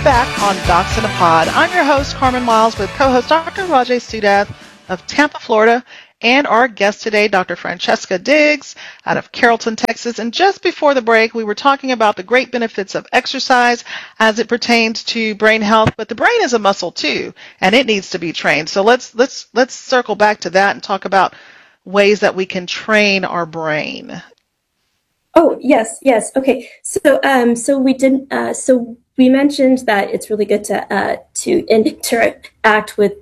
back on Docs in a Pod. I'm your host, Carmen Miles, with co-host Dr. Rajay Sudath of Tampa, Florida, and our guest today, Dr. Francesca Diggs out of Carrollton, Texas. And just before the break, we were talking about the great benefits of exercise as it pertains to brain health, but the brain is a muscle too, and it needs to be trained. So let's circle back to that and talk about ways that we can train our brain. Oh, yes. Okay. So we mentioned that it's really good to interact with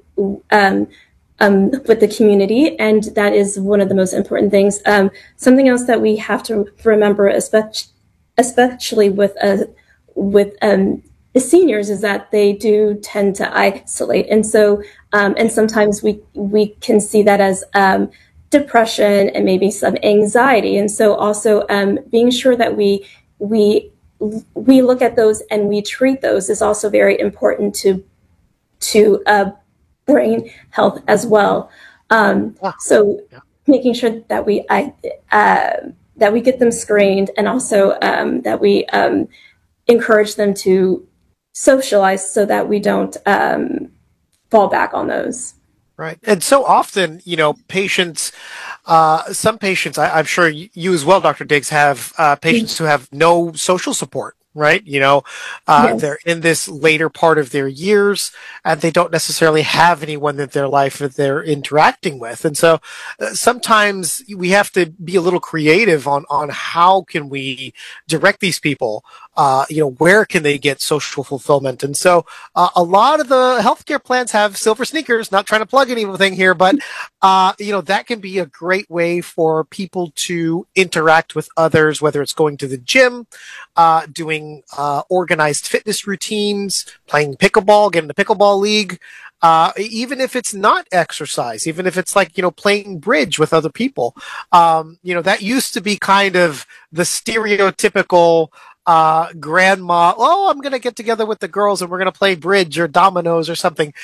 the community, and that is one of the most important things. Something else that we have to remember, especially with the seniors, is that they do tend to isolate, and so and sometimes we can see that as depression and maybe some anxiety. And so also being sure that we look at those and we treat those is also very important to brain health as well. So making sure that we get them screened, and also that we encourage them to socialize so that we don't fall back on those. Right. And so often, patients, some patients, I'm sure you as well, Dr. Diggs, have patients who have no social support, right? Yes. They're in this later part of their years, and they don't necessarily have anyone in their life that they're interacting with. And so sometimes we have to be a little creative on how can we direct these people, where can they get social fulfillment? And so a lot of the healthcare plans have silver sneakers, not trying to plug anything here, but, that can be a great way for people to interact with others, whether it's going to the gym, doing organized fitness routines, playing pickleball, getting the pickleball league, even if it's not exercise, even if it's like, playing bridge with other people. That used to be kind of the stereotypical grandma, I'm going to get together with the girls and we're going to play bridge or dominoes or something.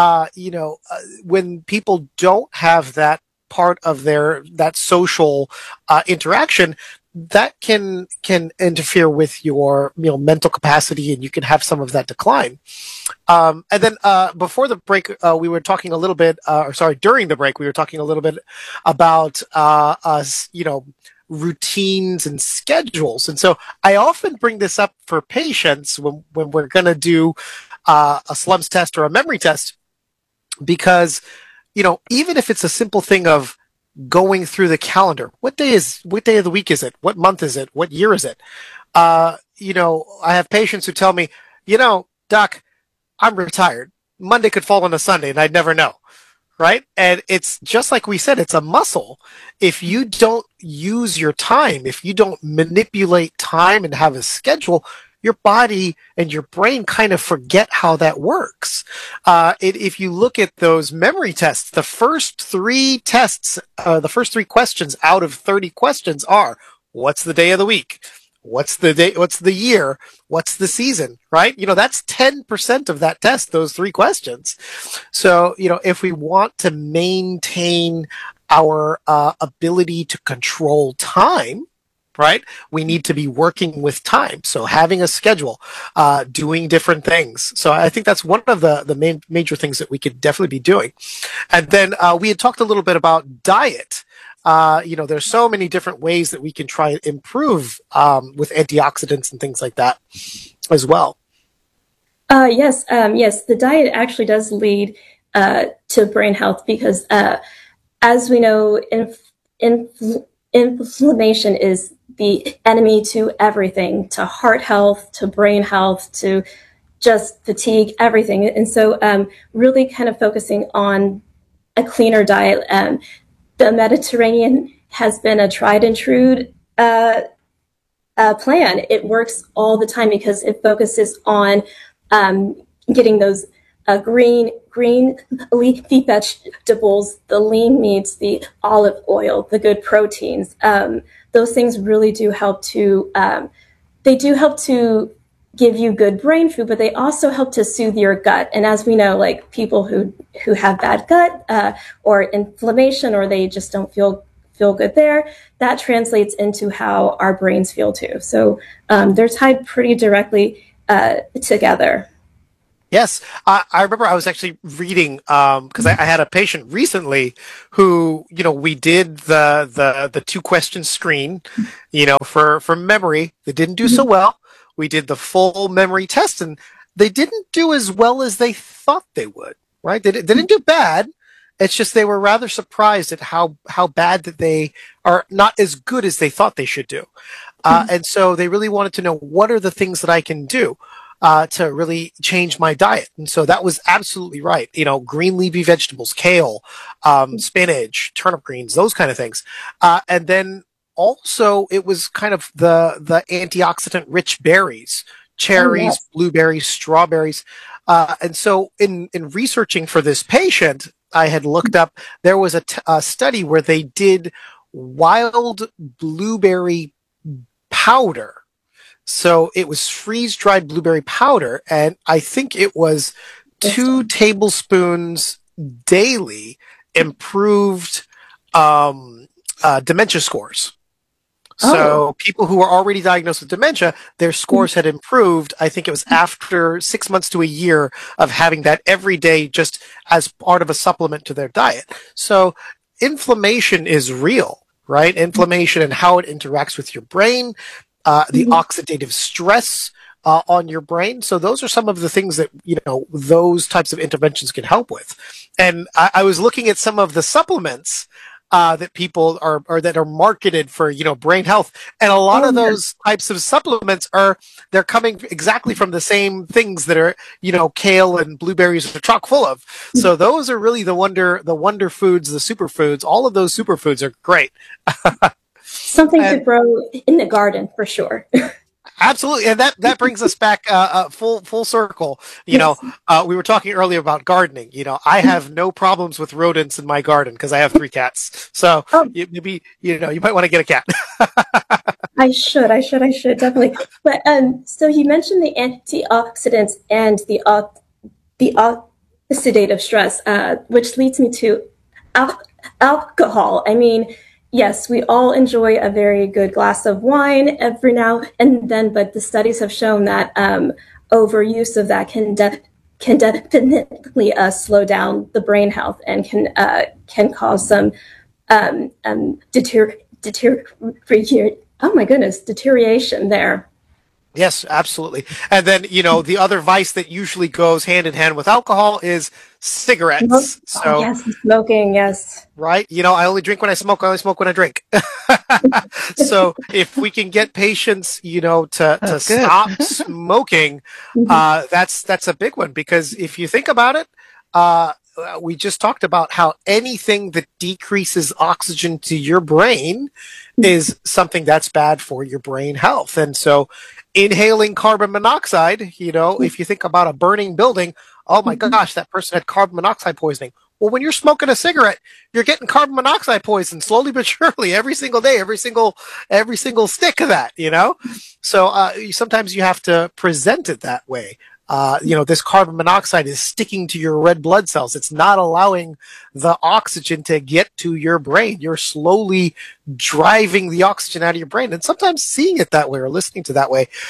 When people don't have that part of that social interaction, that can interfere with your mental capacity, and you can have some of that decline. And then before the break, we were talking a little bit, during the break, we were talking a little bit about us, routines and schedules. And so I often bring this up for patients when we're going to do a slums test or a memory test, because, even if it's a simple thing of going through the calendar, what day of the week is it? What month is it? What year is it? I have patients who tell me, Doc, I'm retired. Monday could fall on a Sunday and I'd never know. Right? And it's just like we said, it's a muscle. If you don't use your time, if you don't manipulate time and have a schedule, your body and your brain kind of forget how that works. If you look at those memory tests, the first three questions out of 30 questions are, what's the day of the week? What's the day? What's the year? What's the season? Right? That's 10% of that test, those three questions. So, if we want to maintain our ability to control time, right, we need to be working with time. So having a schedule, doing different things. So I think that's one of the major things that we could definitely be doing. And then we had talked a little bit about diet. There's so many different ways that we can try and improve with antioxidants and things like that as well. Yes. The diet actually does lead to brain health, because as we know, inflammation is the enemy to everything, to heart health, to brain health, to just fatigue, everything. And so really kind of focusing on a cleaner diet. The Mediterranean has been a tried and true plan. It works all the time because it focuses on getting those green leafy vegetables, the lean meats, the olive oil, the good proteins. Those things really do help to give you good brain food, but they also help to soothe your gut. And as we know, like people who have bad gut or inflammation, or they just don't feel good there, that translates into how our brains feel too. So they're tied pretty directly together. Yes, I remember I was actually reading because I had a patient recently who, we did the two question screen, for memory. They didn't do so Mhm. well. We did the full memory test, and they didn't do as well as they thought they would. Right? They didn't do bad. It's just they were rather surprised at how bad that they are not as good as they thought they should do. And so they really wanted to know what are the things that I can do to really change my diet. And so that was absolutely right. Green leafy vegetables, kale, spinach, turnip greens, those kind of things. And then also it was kind of the antioxidant rich berries, Oh, cherries, yes. blueberries, strawberries. And so in researching for this patient, I had looked up, there was a study where they did wild blueberry powder. So it was freeze dried blueberry powder, and I think it was two Interesting. tablespoons daily improved dementia scores. Oh. So people who were already diagnosed with dementia, their scores had improved. I think it was after 6 months to a year of having that every day just as part of a supplement to their diet. So inflammation is real, right? Inflammation and how it interacts with your brain, the Mhm. oxidative stress on your brain. So those are some of the things that, those types of interventions can help with. And I was looking at some of the supplements that people are or that are marketed for brain health, and a lot Oh, of yeah. those types of supplements they're coming exactly from the same things that are kale and blueberries are chock full of. So those are really the wonder foods, the superfoods. All of those superfoods are great. Something to And grow in the garden for sure. absolutely, and that brings us back full circle. Yes. We were talking earlier about gardening. I have no problems with rodents in my garden because I have 3 cats. So Oh, maybe you might want to get a cat. I should definitely. But so you mentioned the antioxidants and the oxidative stress, which leads me to al- alcohol. I mean, yes, we all enjoy a very good glass of wine every now and then, but the studies have shown that overuse of that can definitely slow down the brain health and can cause some oh my goodness, deterioration there. Yes, absolutely. And then the other vice that usually goes hand in hand with alcohol is cigarettes. Oh So yes, smoking, yes. right? I only drink when I smoke. I only smoke when I drink. So if we can get patients, to That's good. stop smoking, that's a big one because if you think about it, we just talked about how anything that decreases oxygen to your brain is something that's bad for your brain health. And so inhaling carbon monoxide, if you think about a burning building, oh my gosh, that person had carbon monoxide poisoning. Well, when you're smoking a cigarette, you're getting carbon monoxide poison slowly but surely every single day, every single stick of that. So sometimes you have to present it that way. This carbon monoxide is sticking to your red blood cells. It's not allowing the oxygen to get to your brain. You're slowly driving the oxygen out of your brain. And sometimes seeing it that way or listening to that way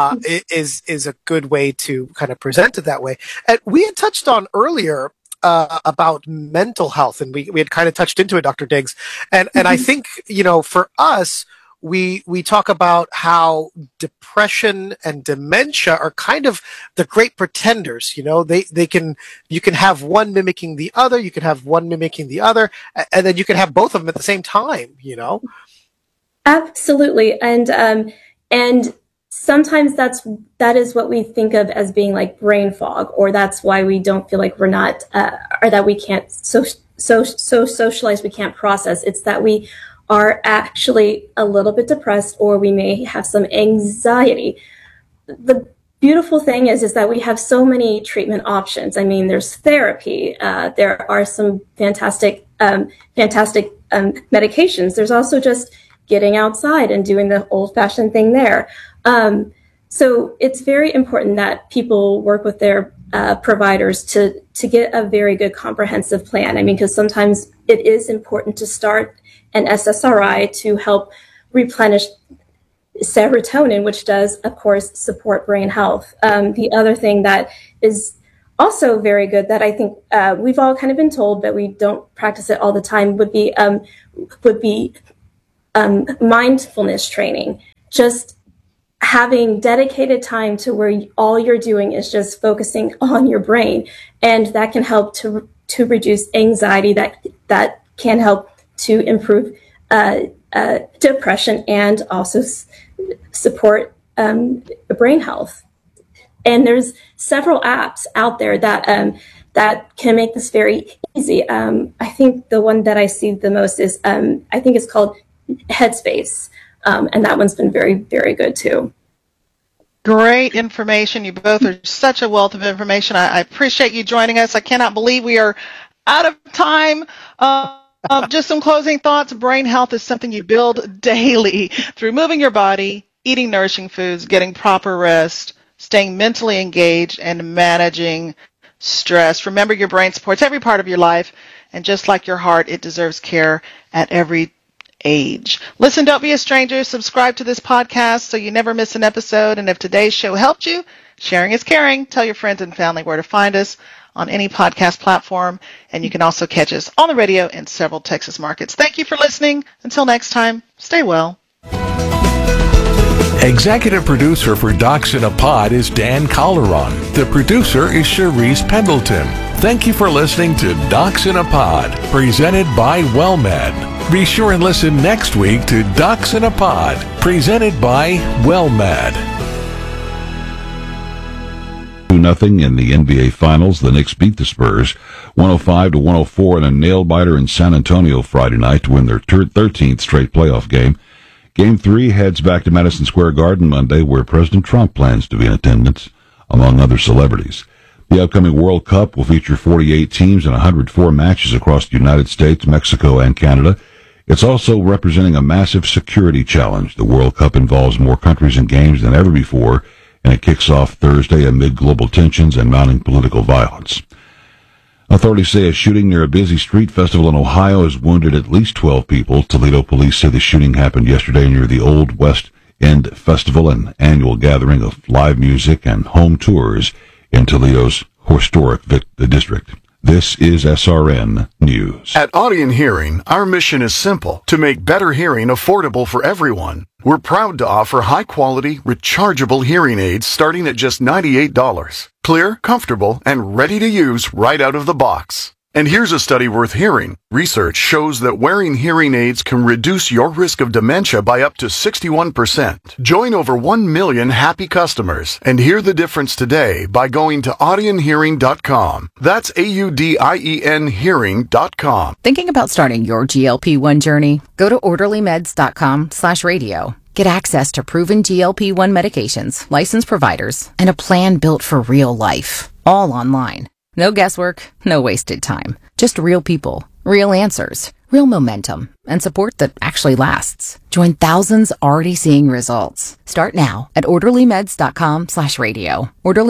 is a good way to kind of present it that way. And we had touched on earlier about mental health, and we had kind of touched into it, Dr. Diggs. And I think, for us, we talk about how depression and dementia are kind of the great pretenders. You can have one mimicking the other, you can have one mimicking the other, and then you can have both of them at the same time. Absolutely, and sometimes that is what we think of as being like brain fog, or that's why we don't feel like we're not, or that we can't so socialize, we can't process. It's that we are actually a little bit depressed, or we may have some anxiety. The beautiful thing is that we have so many treatment options. I mean, there's therapy. There are some fantastic medications. There's also just getting outside and doing the old-fashioned thing there. So it's very important that people work with their providers to get a very good comprehensive plan. I mean, because sometimes it is important to start an SSRI to help replenish serotonin, which does, of course, support brain health. The other thing that is also very good that I think we've all kind of been told, but we don't practice it all the time, would be mindfulness training. Just having dedicated time to where all you're doing is just focusing on your brain, and that can help to reduce anxiety. That can help to improve depression and also support brain health. And there's several apps out there that can make this very easy. I think the one that I see the most is I think it's called Headspace. And that one's been very, very good too. Great information. You both are such a wealth of information. I appreciate you joining us. I cannot believe we are out of time. Just some closing thoughts. Brain health is something you build daily through moving your body, eating nourishing foods, getting proper rest, staying mentally engaged, and managing stress. Remember, your brain supports every part of your life, and just like your heart, it deserves care at every age. Listen, don't be a stranger. Subscribe to this podcast so you never miss an episode. And if today's show helped you, sharing is caring. Tell your friends and family where to find us on any podcast platform. And you can also catch us on the radio in several Texas markets. Thank you for listening. Until next time, stay well. Executive producer for Docs in a Pod is Dan Calderon. The producer is Cherise Pendleton. Thank you for listening to Docs in a Pod, presented by WellMed. Be sure and listen next week to Docs in a Pod, presented by WellMed. 2-0 in the NBA Finals. The Knicks beat the Spurs 105-104 in a nail-biter in San Antonio Friday night to win their 13th straight playoff game. Game 3 heads back to Madison Square Garden Monday, where President Trump plans to be in attendance, among other celebrities. The upcoming World Cup will feature 48 teams and 104 matches across the United States, Mexico, and Canada. It's also representing a massive security challenge. The World Cup involves more countries and games than ever before, and it kicks off Thursday amid global tensions and mounting political violence. Authorities say a shooting near a busy street festival in Ohio has wounded at least 12 people. Toledo police say the shooting happened yesterday near the Old West End Festival, an annual gathering of live music and home tours in Toledo's historic district. This is SRN News. At Audion Hearing, our mission is simple: to make better hearing affordable for everyone. We're proud to offer high-quality, rechargeable hearing aids starting at just $98. Clear, comfortable, and ready to use right out of the box. And here's a study worth hearing. Research shows that wearing hearing aids can reduce your risk of dementia by up to 61%. Join over 1 million happy customers and hear the difference today by going to audionhearing.com. That's AUDIEN hearing.com. Thinking about starting your GLP-1 journey? Go to orderlymeds.com/radio. Get access to proven GLP-1 medications, licensed providers, and a plan built for real life. All online. No guesswork, no wasted time. Just real people, real answers, real momentum, and support that actually lasts. Join thousands already seeing results. Start now at orderlymeds.com/radio.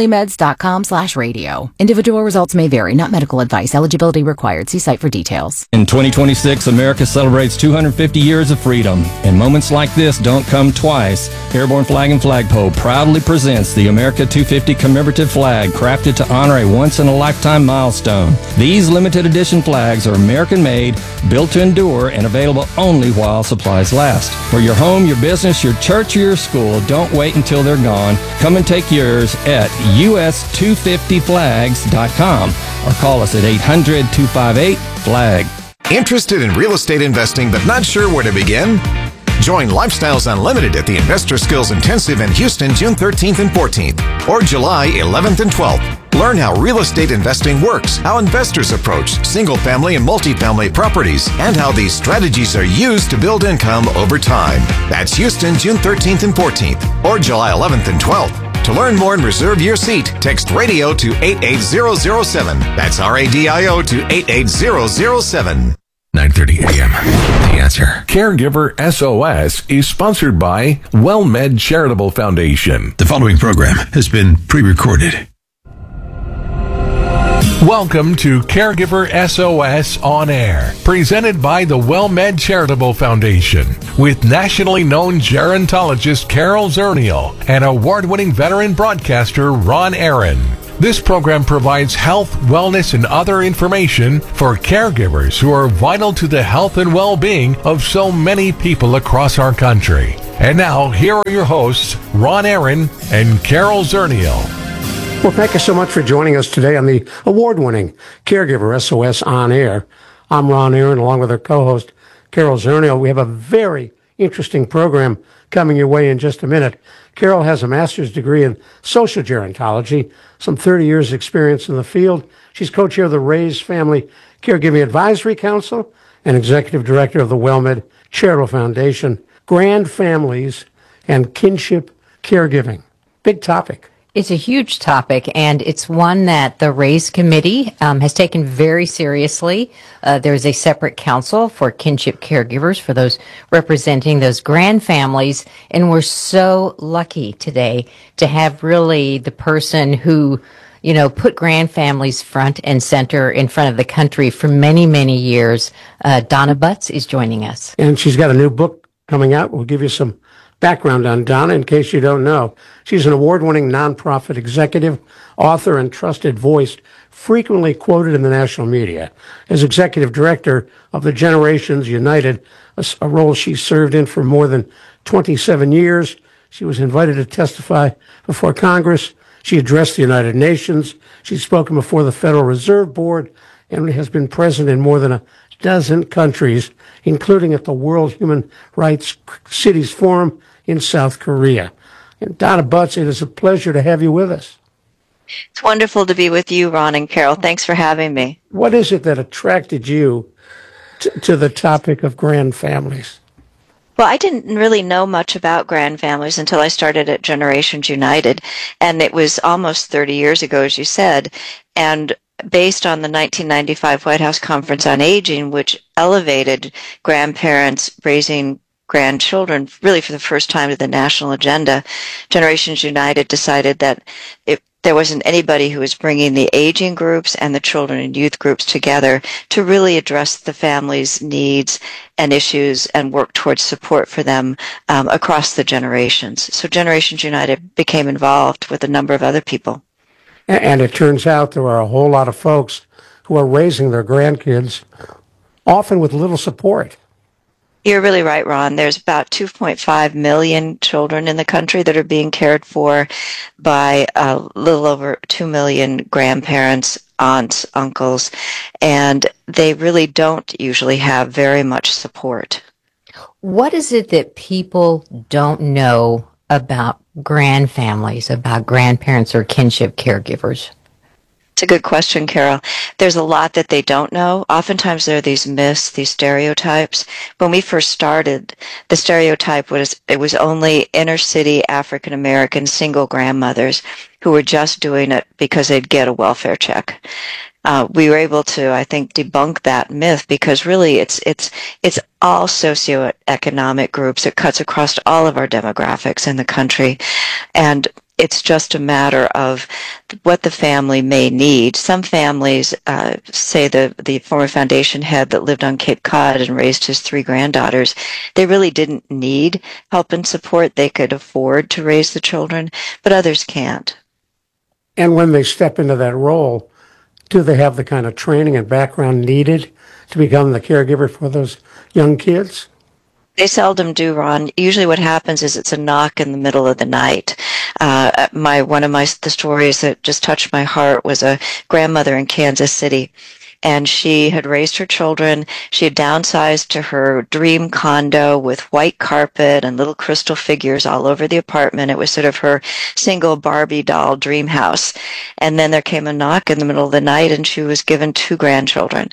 orderlymeds.com/radio. Individual results may vary, not medical advice. Eligibility required. See site for details. In 2026, America celebrates 250 years of freedom, and moments like this don't come twice. Airborne Flag and Flagpole proudly presents the America 250 commemorative flag, crafted to honor a once-in-a-lifetime milestone. These limited edition flags are American-made, built to endure, and available only while supplies last. For your home, your business, your church, or your school, don't wait until they're gone. Come and take yours at us250flags.com or call us at 800-258-FLAG. Interested in real estate investing but not sure where to begin? Join Lifestyles Unlimited at the Investor Skills Intensive in Houston, June 13th and 14th, or July 11th and 12th. Learn how real estate investing works, how investors approach single-family and multifamily properties, and how these strategies are used to build income over time. That's Houston, June 13th and 14th, or July 11th and 12th. To learn more and reserve your seat, text radio to 88007. That's RADIO to 88007. 9:30 a.m. The Answer. Caregiver SOS is sponsored by WellMed Charitable Foundation. The following program has been pre-recorded. Welcome to Caregiver SOS On Air, presented by the WellMed Charitable Foundation, with nationally known gerontologist Carol Zernial and award-winning veteran broadcaster Ron Aaron. This program provides health, wellness, and other information for caregivers who are vital to the health and well-being of so many people across our country. And now, here are your hosts, Ron Aaron and Carol Zernial. Well, thank you so much for joining us today on the award-winning Caregiver SOS On Air. I'm Ron Aaron, along with our co-host, Carol Zernial. We have a very interesting program coming your way in just a minute. Carol has a master's degree in social gerontology, some 30 years experience in the field. She's co-chair of the Raise Family Caregiving Advisory Council and executive director of the WellMed Charitable Foundation. Grand families and kinship caregiving. Big topic. It's a huge topic, and it's one that the RAISE Committee has taken very seriously. There's a separate council for kinship caregivers, for those representing those grand families, and we're so lucky today to have really the person who, you know, put grand families front and center in front of the country for many, many years. Donna Butts is joining us. And she's got a new book coming out. We'll give you some background on Donna in case you don't know. She's an award-winning nonprofit executive, author, and trusted voice, frequently quoted in the national media. As executive director of the Generations United, a role she served in for more than 27 years, she was invited to testify before Congress. She addressed the United Nations. She's spoken before the Federal Reserve Board and has been present in more than a dozen countries, including at the World Human Rights Cities Forum in South Korea. And Donna Butts, it is a pleasure to have you with us. It's wonderful to be with you, Ron and Carol. Thanks for having me. What is it that attracted you to the topic of grand families? Well, I didn't really know much about grand families until I started at Generations United, and it was almost 30 years ago, as you said, and based on the 1995 White House Conference on Aging, which elevated grandparents raising grandchildren really for the first time to the national agenda, Generations United decided that if there wasn't anybody who was bringing the aging groups and the children and youth groups together to really address the family's needs and issues and work towards support for them across the generations. So Generations United became involved with a number of other people. And it turns out there are a whole lot of folks who are raising their grandkids, often with little support. You're really right, Ron. There's about 2.5 million children in the country that are being cared for by a little over 2 million grandparents, aunts, uncles, and they really don't usually have very much support. What is it that people don't know about grand families, about grandparents or kinship caregivers? It's a good question, Carol. There's a lot that they don't know. Oftentimes there are these myths, these stereotypes. When we first started, the stereotype was it was only inner city African American single grandmothers who were just doing it because they'd get a welfare check. We were able to, I think, debunk that myth because really it's all socioeconomic groups. It cuts across all of our demographics in the country. And it's just a matter of what the family may need. Some families, say the former foundation head that lived on Cape Cod and raised his 3 granddaughters, they really didn't need help and support. They could afford to raise the children, but others can't. And when they step into that role, do they have the kind of training and background needed to become the caregiver for those young kids? They seldom do, Ron. Usually what happens is it's a knock in the middle of the night. One of the stories that just touched my heart was a grandmother in Kansas City. And she had raised her children. She had downsized to her dream condo with white carpet and little crystal figures all over the apartment. It was sort of her single Barbie doll dream house. And then there came a knock in the middle of the night and she was given 2 grandchildren.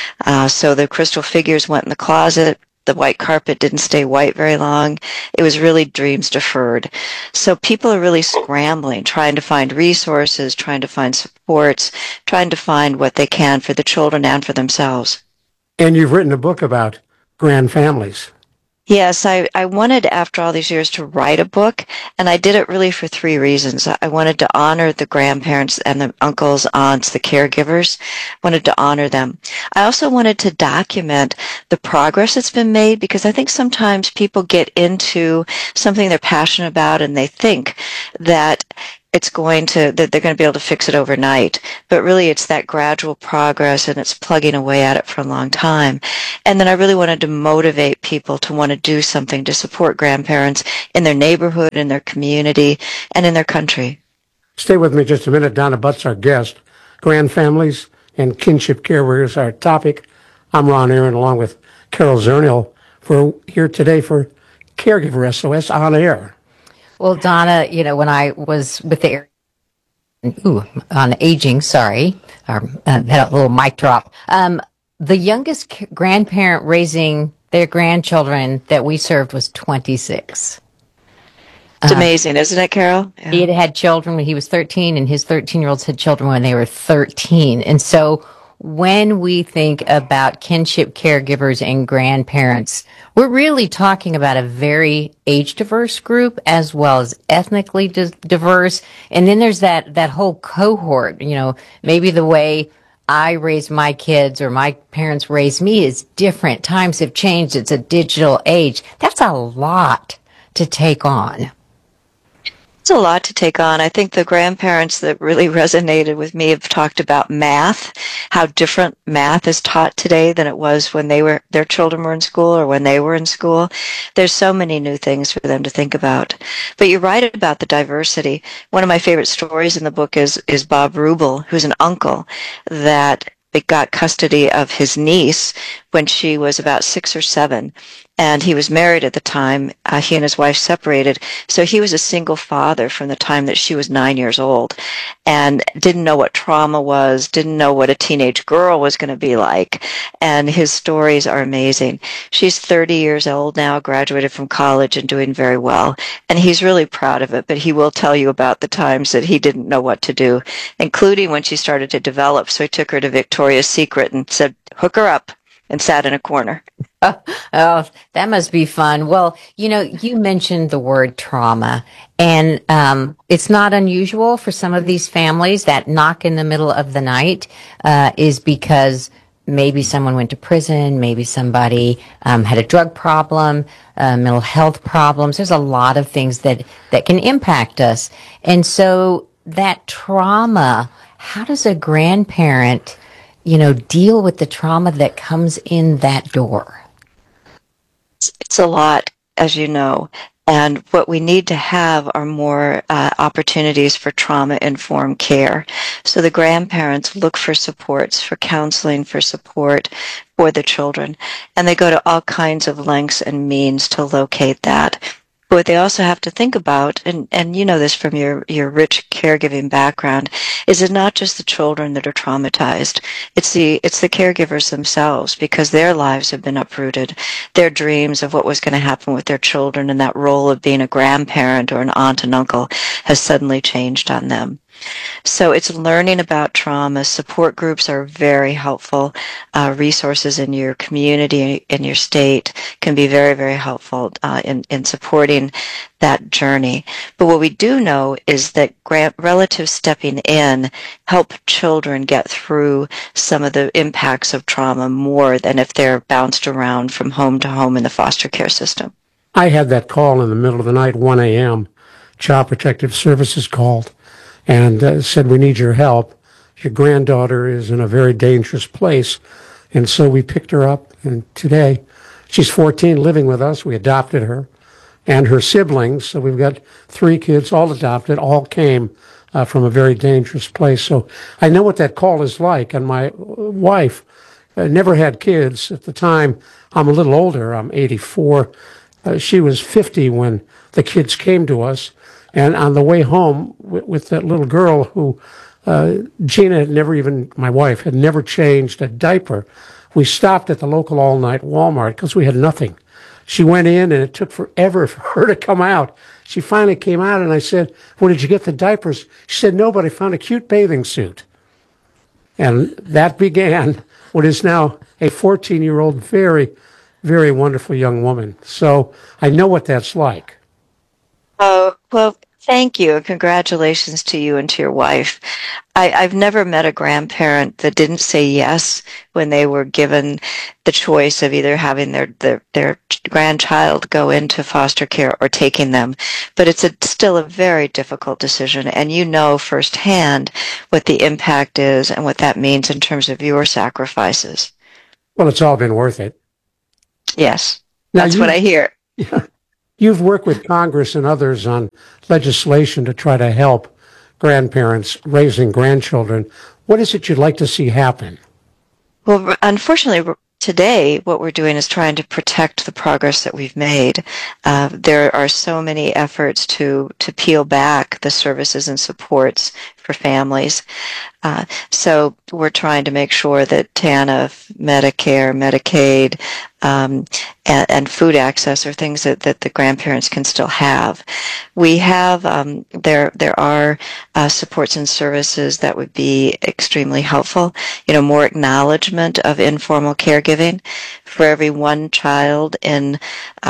So the crystal figures went in the closet. The white carpet didn't stay white very long. It was really dreams deferred. So people are really scrambling, trying to find resources, trying to find supports, trying to find what they can for the children and for themselves. And you've written a book about grand families. Yes, I wanted, after all these years, to write a book, and I did it really for 3 reasons. I wanted to honor the grandparents and the uncles, aunts, the caregivers. I wanted to honor them. I also wanted to document the progress that's been made, because I think sometimes people get into something they're passionate about and they think that it's going to, that they're going to be able to fix it overnight. But really it's that gradual progress, and it's plugging away at it for a long time. And then I really wanted to motivate people to want to do something to support grandparents in their neighborhood, in their community, and in their country. Stay with me just a minute. Donna Butt's our guest. Grand families and kinship caregivers are our topic. I'm Ron Aaron, along with Carol Zernial. We're here today for Caregiver SOS On Air. Well, Donna, when I was with the on aging, sorry, had a little mic drop. The youngest grandparent raising their grandchildren that we served was 26. It's amazing, isn't it, Carol? Yeah. He had children when he was 13, and his 13-year-olds had children when they were 13. And so when we think about kinship caregivers and grandparents, we're really talking about a very age-diverse group as well as ethnically diverse. And then there's that whole cohort, maybe the way I raised my kids or my parents raised me is different. Times have changed. It's a digital age. That's a lot to take on. It's a lot to take on. I think the grandparents that really resonated with me have talked about math, how different math is taught today than it was when their children were in school or when they were in school. There's so many new things for them to think about. But you're right about the diversity. One of my favorite stories in the book is Bob Rubel, who's an uncle that got custody of his niece when she was about 6 or 7. And he was married at the time. He and his wife separated. So he was a single father from the time that she was 9 years old, and didn't know what trauma was, didn't know what a teenage girl was going to be like. And his stories are amazing. She's 30 years old now, graduated from college and doing very well. And he's really proud of it, but he will tell you about the times that he didn't know what to do, including when she started to develop. So he took her to Victoria's Secret and said, hook her up, and sat in a corner. Oh, that must be fun. Well, you mentioned the word trauma, and it's not unusual for some of these families. That knock in the middle of the night is because maybe someone went to prison, maybe somebody had a drug problem, mental health problems. There's a lot of things that can impact us. And so that trauma, how does a grandparent deal with the trauma that comes in that door? It's a lot, as you know. And what we need to have are more opportunities for trauma-informed care. So the grandparents look for supports, for counseling, for support for the children. And they go to all kinds of lengths and means to locate that. But what they also have to think about, and you know this from your rich caregiving background, is it not just the children that are traumatized. It's the caregivers themselves, because their lives have been uprooted. Their dreams of what was going to happen with their children and that role of being a grandparent or an aunt and uncle has suddenly changed on them. So it's learning about trauma. Support groups are very helpful. Resources in your community, in your state, can be very, very helpful in supporting that journey. But what we do know is that relatives stepping in help children get through some of the impacts of trauma more than if they're bounced around from home to home in the foster care system. I had that call in the middle of the night, 1 a.m. Child Protective Services called and said, we need your help. Your granddaughter is in a very dangerous place. And so we picked her up, and today she's 14, living with us. We adopted her and her siblings. So we've got 3 kids, all adopted, all came from a very dangerous place. So I know what that call is like. And my wife never had kids at the time. I'm a little older. I'm 84. She was 50 when the kids came to us. And on the way home with that little girl who, Gina my wife, had never changed a diaper. We stopped at the local all-night Walmart because we had nothing. She went in, and it took forever for her to come out. She finally came out, and I said, where did you get the diapers? She said, no, but I found a cute bathing suit. And that began what is now a 14-year-old, very, very wonderful young woman. So I know what that's like. Oh, well, Thank you, and congratulations to you and to your wife. I've never met a grandparent that didn't say yes when they were given the choice of either having their grandchild go into foster care or taking them. But it's still a very difficult decision, and you know firsthand what the impact is and what that means in terms of your sacrifices. Well, it's all been worth it. Yes, that's what I hear. Yeah. You've worked with Congress and others on legislation to try to help grandparents raising grandchildren. What is it you'd like to see happen? Well, unfortunately, today what we're doing is trying to protect the progress that we've made. There are so many efforts to peel back the services and supports for families. So we're trying to make sure that TANF, Medicare, Medicaid, and food access are things that the grandparents can still have. We have, there are supports and services that would be extremely helpful. More acknowledgement of informal caregiving. For every one child in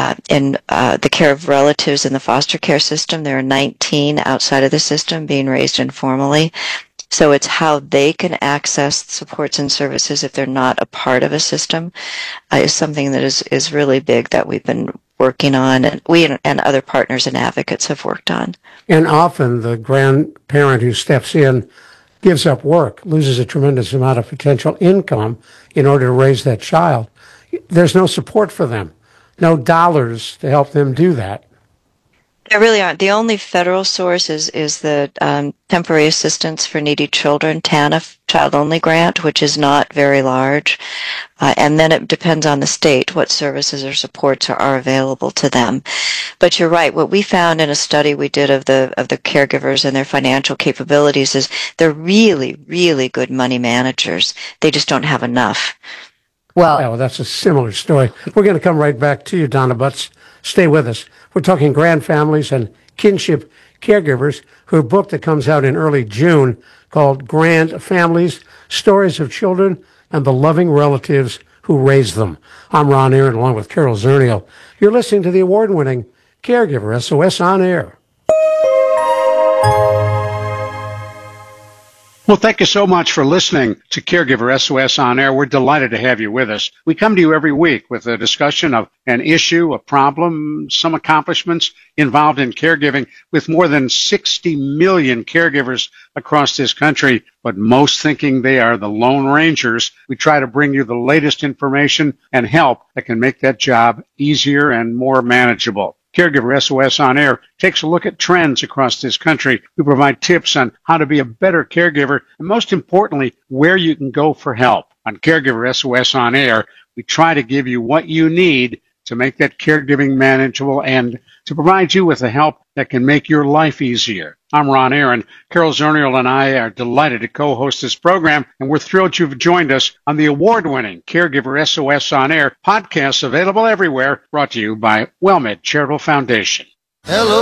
the care of relatives in the foster care system, there are 19 outside of the system being raised informally. So it's how they can access supports and services if they're not a part of a system is something that is really big that we've been working on, and we and other partners and advocates have worked on. And often the grandparent who steps in gives up work, loses a tremendous amount of potential income in order to raise that child. There's no support for them, no dollars to help them do that. There really aren't. The only federal source is the Temporary Assistance for Needy Children, TANF, child-only grant, which is not very large. And then it depends on the state what services or supports are available to them. But you're right. What we found in a study we did of the caregivers and their financial capabilities is they're really, really good money managers. They just don't have enough. Well, that's a similar story. We're going to come right back to you, Donna Butts. Stay with us. We're talking grand families and kinship caregivers, her book that comes out in early June called Grand Families, Stories of Children and the Loving Relatives Who Raised Them. I'm Ron Aaron along with Carol Zernial. You're listening to the award-winning Caregiver SOS On Air. Well, thank you so much for listening to Caregiver SOS On Air. We're delighted to have you with us. We come to you every week with a discussion of an issue, a problem, some accomplishments involved in caregiving with more than 60 million caregivers across this country, but most thinking they are the Lone Rangers. We try to bring you the latest information and help that can make that job easier and more manageable. Caregiver SOS On Air takes a look at trends across this country. We provide tips on how to be a better caregiver, and most importantly, where you can go for help. On Caregiver SOS On Air, we try to give you what you need to make that caregiving manageable and to provide you with the help that can make your life easier. I'm Ron Aaron. Carol Zernial and I are delighted to co-host this program, and we're thrilled you've joined us on the award-winning Caregiver SOS On Air podcast, available everywhere, brought to you by WellMed Charitable Foundation. Hello.